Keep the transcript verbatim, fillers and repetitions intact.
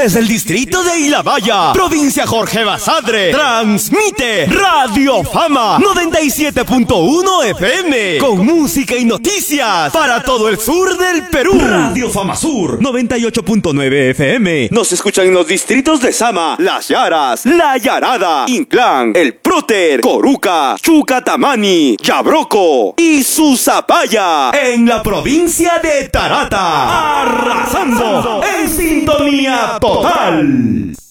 Desde el distrito de Ilabaya, provincia Jorge Basadre, transmite Radio Fama noventa y siete punto uno F M, con música y noticias para todo el sur del Perú. Radio Fama Sur noventa y ocho punto nueve F M. Nos escuchan en los distritos de Sama, Las Yaras, La Yarada, Inclán, El Próter, Coruca, Chucatamani, Yabroco y Susapaya, en la provincia de Tarata, arrasando en sintonía total.